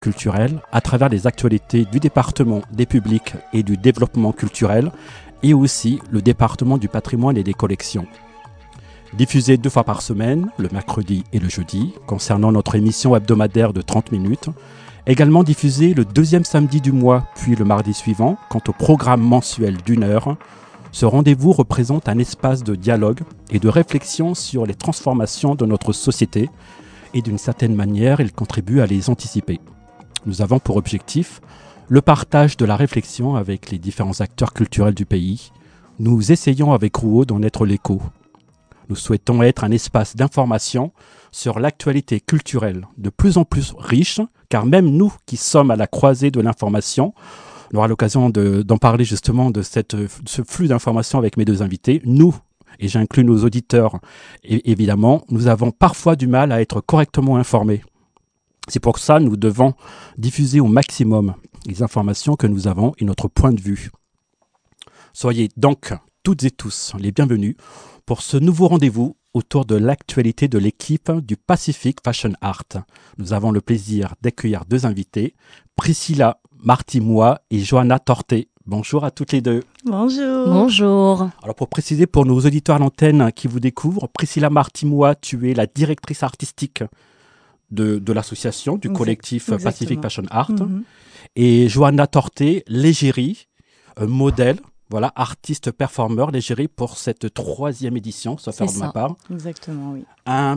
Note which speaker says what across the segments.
Speaker 1: culturelle à travers les actualités du département des publics et du développement culturel et aussi le département du patrimoine et des collections. Diffusée 2 fois par semaine, le mercredi et le jeudi, concernant notre émission hebdomadaire de 30 minutes. Également diffusée le 2e samedi du mois, puis le mardi suivant, quant au programme mensuel d'1 heure. Ce rendez-vous représente un espace de dialogue et de réflexion sur les transformations de notre société et d'une certaine manière, il contribue à les anticiper. Nous avons pour objectif le partage de la réflexion avec les différents acteurs culturels du pays. Nous essayons avec Rouault d'en être l'écho. Nous souhaitons être un espace d'information sur l'actualité culturelle de plus en plus riche, car même nous qui sommes à la croisée de l'information, on aura l'occasion d'en parler justement de ce flux d'informations avec mes 2 invités. Nous, et j'inclus nos auditeurs, évidemment, nous avons parfois du mal à être correctement informés. C'est pour ça que nous devons diffuser au maximum les informations que nous avons et notre point de vue. Soyez donc toutes et tous les bienvenus pour ce nouveau rendez-vous autour de l'actualité de l'équipe du Pacific Fashion Art. Nous avons le plaisir d'accueillir 2 invités, Priscilla Martimois et Johanna Torté. Bonjour à toutes les 2.
Speaker 2: Bonjour.
Speaker 3: Bonjour.
Speaker 1: Alors pour préciser pour nos auditeurs à l'antenne qui vous découvrent, Priscilla Martimois, tu es la directrice artistique de l'association, du collectif
Speaker 2: Exactement.
Speaker 1: Pacific Fashion Art.
Speaker 2: Mm-hmm.
Speaker 1: Et Johanna Torté, l'égérie, modèle, voilà, artiste performeur, l'égérie pour cette 3e édition, sauf faire de ma part.
Speaker 2: Exactement, oui.
Speaker 1: Un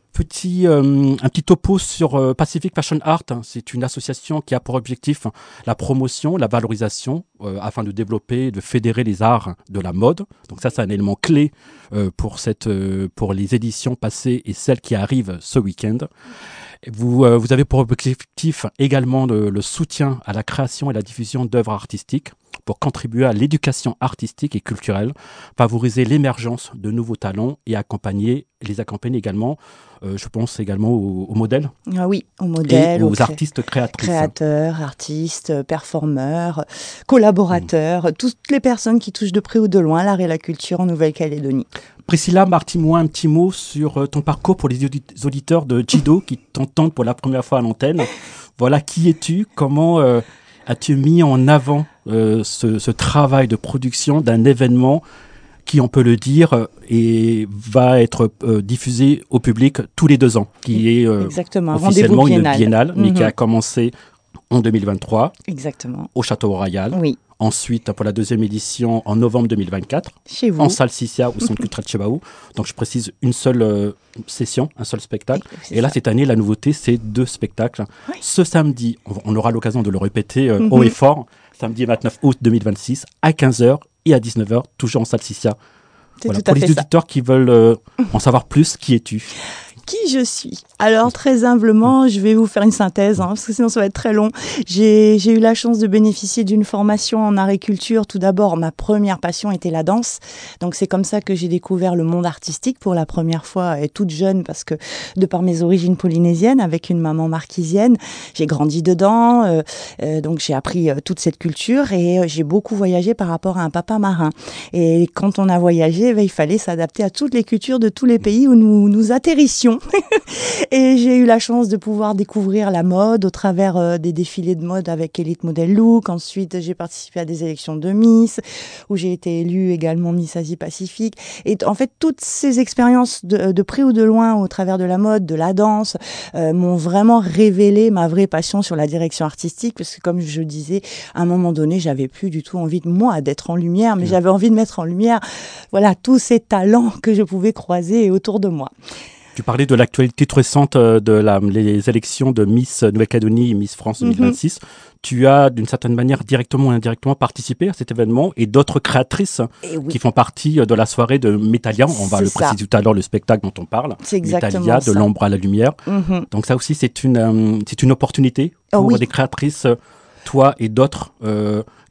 Speaker 1: petit topo sur Pacific Fashion Art. C'est une association qui a pour objectif la promotion, la valorisation, afin de développer, de fédérer les arts de la mode. Donc ça, c'est un élément clé pour les éditions passées et celles qui arrivent ce week-end. Vous avez pour objectif également le soutien à la création et la diffusion d'œuvres artistiques pour contribuer à l'éducation artistique et culturelle, favoriser l'émergence de nouveaux talents et les accompagner également, je pense également aux modèles.
Speaker 2: Ah oui, aux modèles,
Speaker 1: et aux artistes créatrices.
Speaker 2: Créateurs, artistes, performeurs, collaborateurs, toutes les personnes qui touchent de près ou de loin l'art et la culture en Nouvelle-Calédonie.
Speaker 1: Priscilla, Martimois, un petit mot sur ton parcours pour les auditeurs de Jido qui t'entendent pour la première fois à l'antenne. Voilà, qui es-tu? Comment as-tu mis en avant ce travail de production d'un événement qui, on peut le dire, va être diffusé au public tous les 2 ans, qui est officiellement une biennale, mais qui a commencé en 2023.
Speaker 2: Exactement.
Speaker 1: Au Château Royal.
Speaker 2: Oui.
Speaker 1: Ensuite, pour la 2e édition, en novembre 2024,
Speaker 2: chez vous,
Speaker 1: en salle Sissia au centre culturel de Chebaou. Donc, je précise une seule session, un seul spectacle. Et là, cette année, la nouveauté, c'est 2 spectacles. Oui. Ce samedi, on aura l'occasion de le répéter haut et fort, samedi 29 août 2026, à 15h et à 19h, toujours en salle Sissia. Voilà, pour les auditeurs qui veulent en savoir plus, qui es-tu ?
Speaker 2: Qui je suis? Alors, très humblement, je vais vous faire une synthèse, parce que sinon ça va être très long. J'ai eu la chance de bénéficier d'une formation en art et culture. Tout d'abord, ma première passion était la danse. Donc, c'est comme ça que j'ai découvert le monde artistique pour la première fois, et toute jeune, parce que de par mes origines polynésiennes, avec une maman marquisienne, j'ai grandi dedans. Donc, j'ai appris toute cette culture et j'ai beaucoup voyagé par rapport à un papa marin. Et quand on a voyagé, il fallait s'adapter à toutes les cultures de tous les pays où nous atterrissions. Et j'ai eu la chance de pouvoir découvrir la mode au travers des défilés de mode avec Elite Model Look. Ensuite, j'ai participé à des élections de Miss, où j'ai été élue également Miss Asie Pacifique. Et en fait, toutes ces expériences de près ou de loin au travers de la mode, de la danse, m'ont vraiment révélé ma vraie passion sur la direction artistique. Parce que comme je disais, à un moment donné, j'avais plus du tout envie d'être en lumière, mais j'avais envie de mettre en lumière, voilà, tous ces talents que je pouvais croiser autour de moi.
Speaker 1: Tu parlais de l'actualité toute récente les élections de Miss Nouvelle-Calédonie et Miss France 2026. Tu as, d'une certaine manière, directement ou indirectement participé à cet événement et d'autres créatrices qui font partie de la soirée de Métalia. On va le préciser tout à l'heure, le spectacle dont on parle.
Speaker 2: C'est exactement
Speaker 1: Métalia,
Speaker 2: ça.
Speaker 1: de l'ombre à la lumière. Donc ça aussi, c'est une opportunité pour des créatrices, toi et d'autres,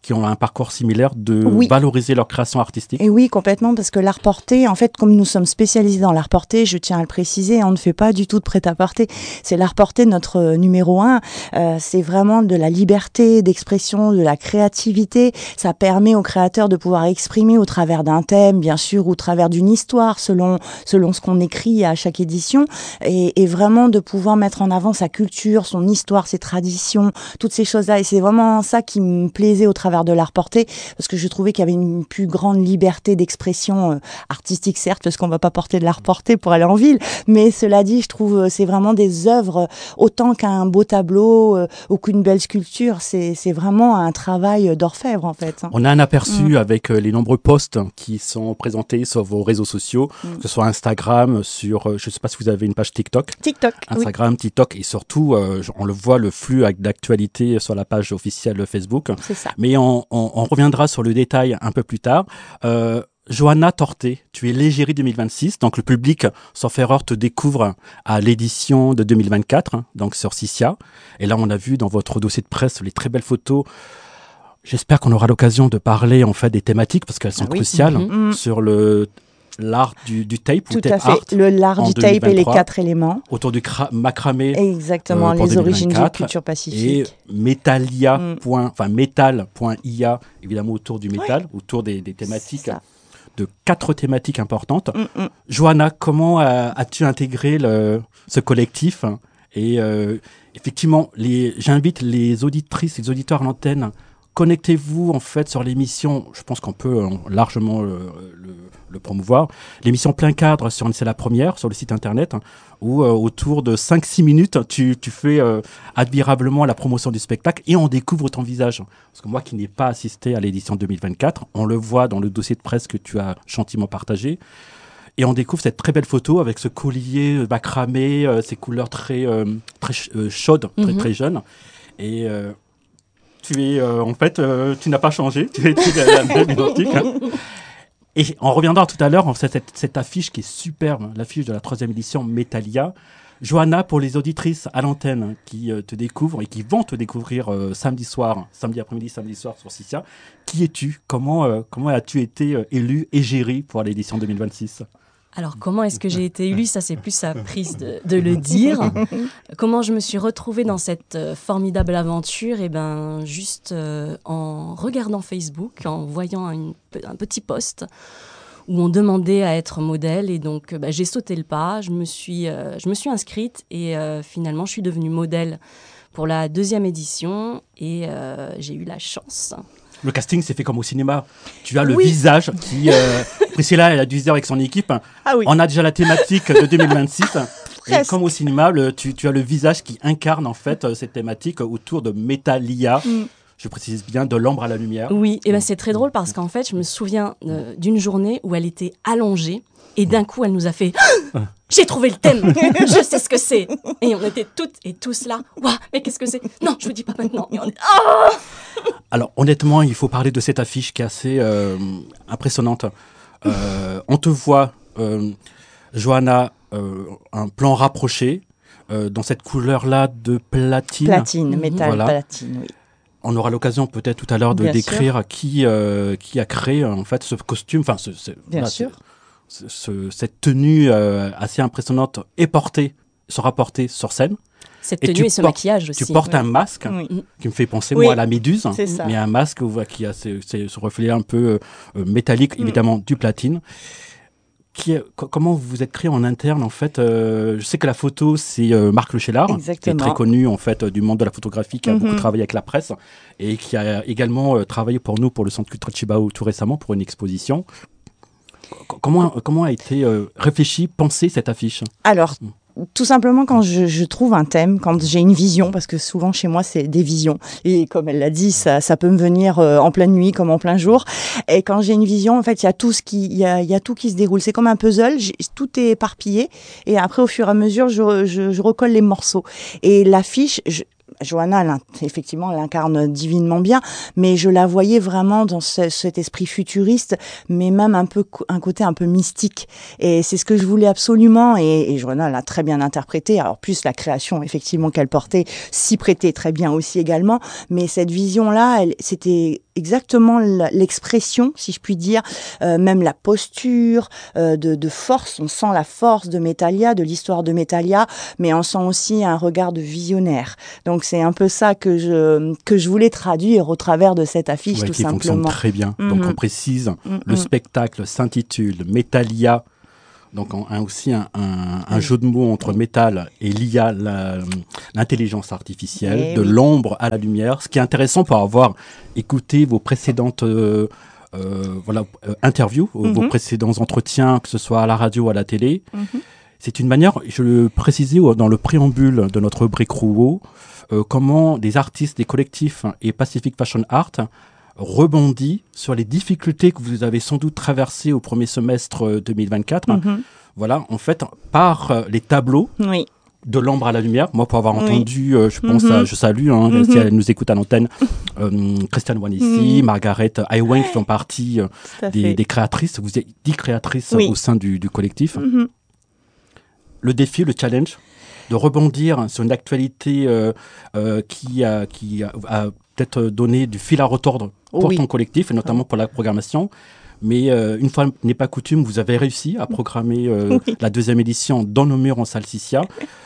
Speaker 1: qui ont un parcours similaire de
Speaker 2: Oui.
Speaker 1: valoriser leur création artistique.
Speaker 2: Et oui, complètement, parce que l'art porté, en fait, comme nous sommes spécialisés dans l'art porté, je tiens à le préciser, on ne fait pas du tout de prêt-à-porter. C'est l'art porté notre numéro 1. C'est vraiment de la liberté d'expression, de la créativité. Ça permet aux créateurs de pouvoir exprimer au travers d'un thème, bien sûr, ou au travers d'une histoire, selon ce qu'on écrit à chaque édition, et vraiment de pouvoir mettre en avant sa culture, son histoire, ses traditions, toutes ces choses-là. Et c'est vraiment ça qui me plaisait au travers de l'art porté, parce que je trouvais qu'il y avait une plus grande liberté d'expression artistique, certes, parce qu'on va pas porter de l'art porté pour aller en ville, mais cela dit, je trouve c'est vraiment des œuvres autant qu'un beau tableau ou qu'une belle sculpture. C'est vraiment un travail d'orfèvre, en fait.
Speaker 1: On a un aperçu avec les nombreux posts qui sont présentés sur vos réseaux sociaux, que ce soit Instagram, sur, je ne sais pas si vous avez une page TikTok. Instagram, oui. TikTok, et surtout, on le voit, le flux d'actualité sur la page officielle Facebook.
Speaker 2: C'est ça.
Speaker 1: Mais on reviendra sur le détail un peu plus tard. Johanna Torté, tu es l'égérie 2026, donc le public, sauf erreur, te découvre à l'édition de 2024, donc sur Cicia. Et là, on a vu dans votre dossier de presse les très belles photos. J'espère qu'on aura l'occasion de parler en fait des thématiques parce qu'elles sont cruciales sur l'art du tape.
Speaker 2: Tout à fait, l'art du tape et les 4 éléments.
Speaker 1: Autour du macramé.
Speaker 2: Exactement, les origines de culture pacifique.
Speaker 1: Et Metalia. Enfin, metal.ia, évidemment autour du métal, autour des thématiques, de 4 thématiques importantes. Johanna, comment as-tu intégré ce collectif? Et effectivement, j'invite les auditrices et les auditeurs à l'antenne. Connectez-vous en fait sur l'émission, je pense qu'on peut largement le promouvoir, l'émission Plein Cadre, c'est la première sur le site internet, où autour de 5-6 minutes, tu fais admirablement la promotion du spectacle et on découvre ton visage. Parce que moi qui n'ai pas assisté à l'édition 2024, on le voit dans le dossier de presse que tu as gentiment partagé. Et on découvre cette très belle photo avec ce collier macramé, ces couleurs très chaudes, très jeunes. Et tu es, tu n'as pas changé, tu es la même identique. Et on reviendra tout à l'heure, cette affiche qui est superbe, l'affiche de la 3e édition Metalia. Johanna, pour les auditrices à l'antenne qui te découvrent et qui vont te découvrir samedi après-midi, samedi soir sur Cicia, qui es-tu? Comment as-tu été élue égérie pour l'édition 2026?
Speaker 3: Alors, comment est-ce que j'ai été élue? Ça, c'est plus à prise de le dire. Comment je me suis retrouvée dans cette formidable aventure? Eh bien, juste en regardant Facebook, en voyant un petit post où on demandait à être modèle. Et donc, j'ai sauté le pas, je me suis inscrite et finalement, je suis devenue modèle pour la 2e édition et j'ai eu la chance.
Speaker 1: Le casting s'est fait comme au cinéma. Tu as le visage qui... Priscilla, elle a dû dire avec son équipe.
Speaker 2: Ah oui.
Speaker 1: On a déjà la thématique de 2026. Et comme au cinéma, tu as le visage qui incarne en fait cette thématique autour de Metalia. Je précise bien, de l'ombre à la lumière.
Speaker 3: Oui, et c'est très drôle parce qu'en fait, je me souviens d'une journée où elle était allongée et d'un coup, elle nous a fait « J'ai trouvé le thème, je sais ce que c'est !» Et on était toutes et tous là « Waouh, mais qu'est-ce que c'est ?»« Non, je vous dis pas maintenant. » Et on est « Oh !»
Speaker 1: Alors, honnêtement, il faut parler de cette affiche qui est assez impressionnante. On te voit, Johanna, un plan rapproché, dans cette couleur-là de platine.
Speaker 2: Platine, métal, platine, oui.
Speaker 1: On aura l'occasion peut-être tout à l'heure de décrire qui a créé en fait ce costume, enfin cette tenue assez impressionnante sera portée sur scène.
Speaker 3: Cette tenue et ce maquillage aussi.
Speaker 1: Tu portes un masque qui me fait penser moi à la méduse, mais un masque qui a ce reflet un peu métallique, évidemment du platine. Comment vous vous êtes créé en interne en fait je sais que la photo c'est Marc Lechelard, qui est très connu en fait du monde de la photographie, qui a beaucoup travaillé avec la presse et qui a également travaillé pour nous pour le Centre culturel Chibao tout récemment pour une exposition. Comment a été réfléchi, pensé cette affiche?
Speaker 2: Alors, tout simplement quand je trouve un thème, quand j'ai une vision, parce que souvent chez moi c'est des visions, et comme elle l'a dit, ça peut me venir en pleine nuit comme en plein jour, et quand j'ai une vision, en fait il y a tout qui se déroule, c'est comme un puzzle, tout est éparpillé, et après au fur et à mesure je recolle les morceaux, et l'affiche, Johanna, effectivement, elle incarne divinement bien, mais je la voyais vraiment dans cet esprit futuriste, mais même un côté un peu mystique. Et c'est ce que je voulais absolument, et Johanna l'a très bien interprété. Alors plus la création, effectivement, qu'elle portait, s'y prêtait très bien aussi également. Mais cette vision-là, c'était exactement l'expression, si je puis dire, même la posture de force. On sent la force de Métalia, de l'histoire de Métalia, mais on sent aussi un regard de visionnaire. Donc c'est un peu ça que je voulais traduire au travers de cette affiche, tout
Speaker 1: qui
Speaker 2: simplement.
Speaker 1: Fonctionne très bien. Donc on précise, le spectacle s'intitule Métalia. Donc aussi un jeu de mots entre métal et l'IA, l'intelligence artificielle, l'ombre à la lumière. Ce qui est intéressant pour avoir écouté vos précédentes interviews, vos précédents entretiens, que ce soit à la radio ou à la télé. C'est une manière, je le précisais dans le préambule de notre rubrique Rouault, comment des artistes, des collectifs et Pacific Fashion Art rebondit sur les difficultés que vous avez sans doute traversées au premier semestre 2024. Voilà, en fait, par les tableaux de l'ombre à la lumière. Moi, pour avoir entendu, je pense, je salue, si elle nous écoute à l'antenne, Christiane Wanissi, Margaret Iwang, qui font partie des créatrices. Vous êtes 10 créatrices au sein du collectif. Le défi, le challenge, de rebondir sur une actualité qui a peut-être donné du fil à retordre pour ton collectif, et notamment pour la programmation. Mais une fois n'est pas coutume, vous avez réussi à programmer la 2e édition dans nos murs en salle Sissia.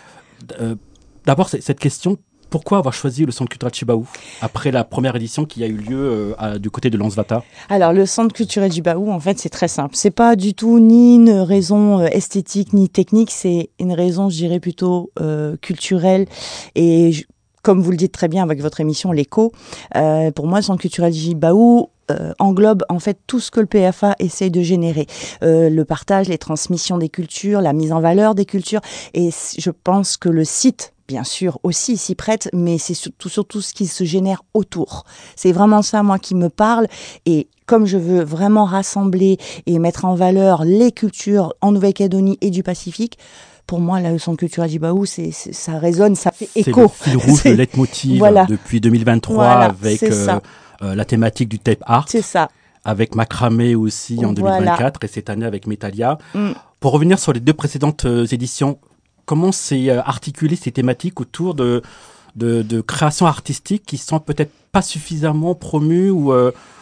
Speaker 1: D'abord, cette question, pourquoi avoir choisi le Centre culturel Chibaou après la première édition qui a eu lieu du côté de Lansvata? Alors, le Centre culturel Chibaou, en fait, c'est très simple. C'est pas du tout ni une raison esthétique ni technique, c'est une raison, je dirais, plutôt culturelle. Et comme vous le dites très bien avec votre émission L'Écho, pour moi, le Centre culturel Chibaou englobe en fait tout ce que le PFA essaye de générer. Le partage, les transmissions des cultures, la mise en valeur des cultures. Et je pense que le site, bien sûr, aussi s'y prête, mais c'est surtout ce qui se génère autour. C'est vraiment ça, moi, qui me parle. Et comme je veux vraiment rassembler et mettre en valeur les cultures en Nouvelle-Calédonie et du Pacifique, pour moi, la leçon culturelle Chibaou, ça résonne, ça fait écho. C'est le fil rouge, le leitmotiv depuis 2023 avec la thématique du tape art. C'est ça. Avec Macramé aussi en 2024 et cette année avec Métalia. Pour revenir sur les 2 précédentes éditions, comment s'est articulé ces thématiques autour de créations artistiques qui sont peut-être pas suffisamment promues ou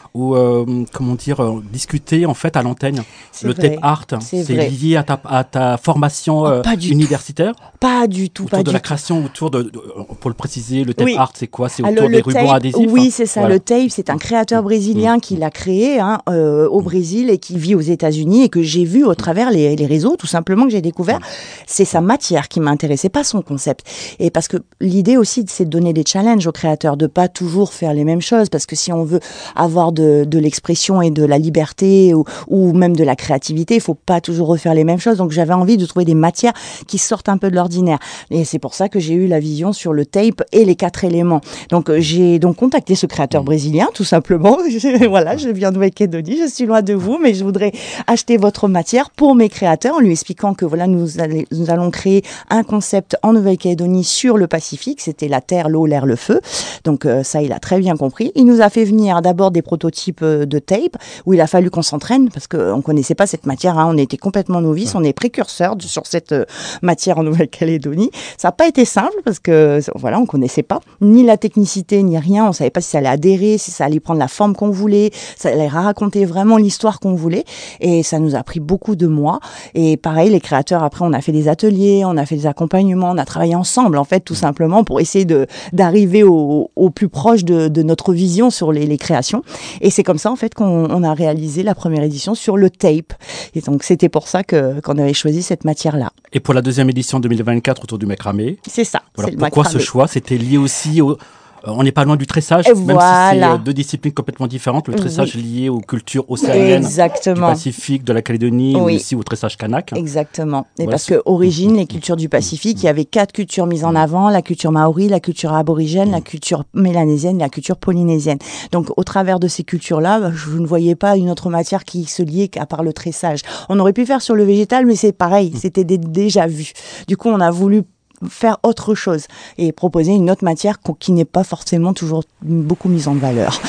Speaker 1: comment dire, discuter en fait à l'antenne. Le tape art, c'est lié à ta formation universitaire? Pas du tout. Autour de la création, autour de pour le préciser, le tape art, c'est quoi? C'est autour des rubans adhésifs? Oui, c'est ça. Voilà. Le tape, c'est un créateur brésilien qui l'a créé au Brésil et qui vit aux États-Unis et que j'ai vu au travers les réseaux, tout simplement, que j'ai découvert. C'est sa matière qui m'intéressait, pas son concept. Et parce que l'idée aussi, c'est de donner des challenges aux créateurs, de pas toujours faire les mêmes choses, parce que si on veut avoir de l'expression et de la liberté ou même de la créativité, il faut pas toujours refaire les mêmes choses. Donc j'avais envie de trouver des matières qui sortent un peu de l'ordinaire. Et c'est pour ça que j'ai eu la vision sur le tape et les 4 éléments. Donc j'ai contacté ce créateur brésilien, tout simplement. Voilà, je viens de Nouvelle-Calédonie, je suis loin de vous, mais je voudrais acheter votre matière pour mes créateurs, en lui expliquant que voilà, nous allons créer un concept en Nouvelle-Calédonie sur le Pacifique. C'était la terre, l'eau, l'air, le feu. Donc ça, il a très bien compris. Il nous a fait venir d'abord des prototypes de tape où il a fallu qu'on s'entraîne parce qu'on connaissait pas cette matière, on était complètement novices, on est précurseurs sur cette matière en Nouvelle-Calédonie. Ça n'a pas été simple parce que voilà, on connaissait pas ni la technicité ni rien, on savait pas si ça allait adhérer, si ça allait prendre la forme qu'on voulait, ça allait raconter vraiment l'histoire qu'on voulait, et ça nous a pris beaucoup de mois. Et pareil, les créateurs, après on a fait des ateliers, on a fait des accompagnements, on a travaillé ensemble en fait, tout simplement pour essayer d'arriver au plus proche de notre vision sur les créations. Et c'est comme ça en fait qu'on a réalisé la première édition sur le tape. Et donc c'était pour ça qu'on avait choisi cette matière-là. Et pour la 2e édition 2024 autour du macramé. C'est ça. Voilà. Pourquoi ce choix? C'était lié aussi au... On n'est pas loin du tressage, même si c'est 2 disciplines complètement différentes. Le tressage lié aux cultures océaniennes du Pacifique, de la Calédonie, ou aussi au tressage kanak. Exactement. Et parce que origine, les cultures du Pacifique, il y avait 4 cultures mises en avant: la culture maori, la culture aborigène, la culture mélanésienne, la culture polynésienne. Donc au travers de ces cultures-là, je ne voyais pas une autre matière qui se liait à part le tressage. On aurait pu faire sur le végétal, mais c'est pareil, c'était déjà vu. Du coup, on a voulu faire autre chose et proposer une autre matière qui n'est pas forcément toujours beaucoup mise en valeur.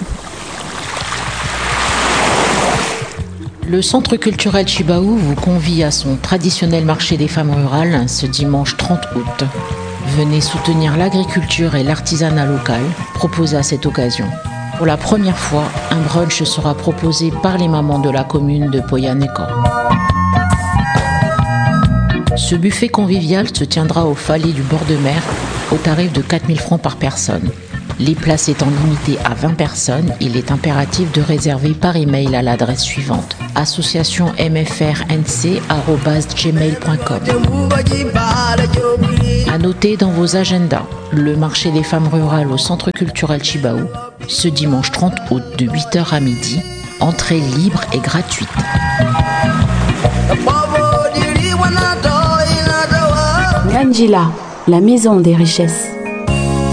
Speaker 4: Le Centre culturel Chibaou vous convie à son traditionnel marché des femmes rurales ce dimanche 30 août. Venez soutenir l'agriculture et l'artisanat local proposé à cette occasion. Pour la première fois, un brunch sera proposé par les mamans de la commune de Poyaneko. Ce buffet convivial se tiendra au Fallet du bord de mer au tarif de 4 000 francs par personne. Les places étant limitées à 20 personnes, il est impératif de réserver par email à l'adresse suivante: associationmfrnc@gmail.com. À noter dans vos agendas, le marché des femmes rurales au Centre culturel Chibaou, ce dimanche 30 août de 8h à midi, entrée libre et gratuite.
Speaker 5: Ngandjila, la maison des richesses.